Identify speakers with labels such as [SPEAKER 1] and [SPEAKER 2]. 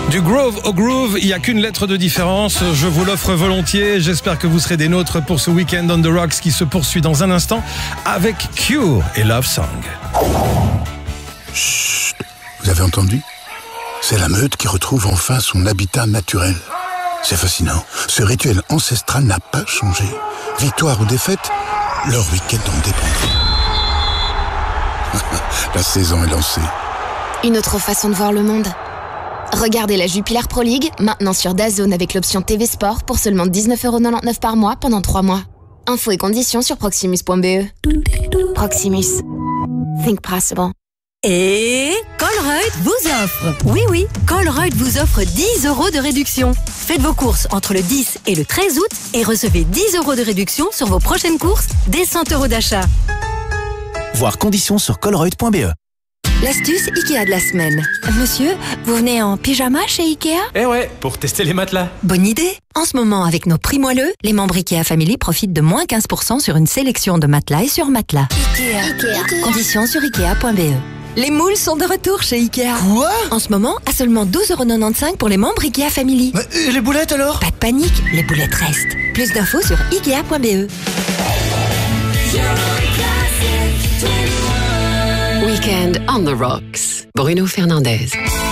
[SPEAKER 1] Du Grove au Groove, il n'y a qu'une lettre de différence. Je vous l'offre volontiers. J'espère que vous serez des nôtres pour ce Weekend on the Rocks qui se poursuit dans un instant avec Cure et Love Song.
[SPEAKER 2] Chut, vous avez entendu ? C'est la meute qui retrouve enfin son habitat naturel. C'est fascinant. Ce rituel ancestral n'a pas changé. Victoire ou défaite, leur week-end en dépend. La saison est lancée.
[SPEAKER 3] Une autre façon de voir le monde. Regardez la Jupiler Pro League, maintenant sur DAZN avec l'option TV Sport pour seulement 19,99€ par mois pendant 3 mois. Infos et conditions sur proximus.be. Proximus. Think possible.
[SPEAKER 4] Et Colruyt vous offre. Oui, Colruyt vous offre 10€ de réduction. Faites vos courses entre le 10 et le 13 août et recevez 10€ de réduction sur vos prochaines courses dès 100€ d'achat.
[SPEAKER 5] Voir conditions sur colruyt.be.
[SPEAKER 4] L'astuce Ikea de la semaine. Monsieur, vous venez en pyjama chez Ikea ?
[SPEAKER 6] Eh ouais, pour tester les matelas.
[SPEAKER 4] Bonne idée. En ce moment, avec nos prix moelleux, les membres Ikea Family profitent de moins 15% sur une sélection de matelas et sur matelas. Ikea. Conditions sur Ikea.be. Les moules sont de retour chez Ikea.
[SPEAKER 5] Quoi ?
[SPEAKER 4] En ce moment, à seulement 12,95€ pour les membres Ikea Family.
[SPEAKER 5] Et les boulettes alors ?
[SPEAKER 4] Pas de panique, les boulettes restent. Plus d'infos sur Ikea.be.
[SPEAKER 7] Weekend on the Rocks. Bruno Fernandez.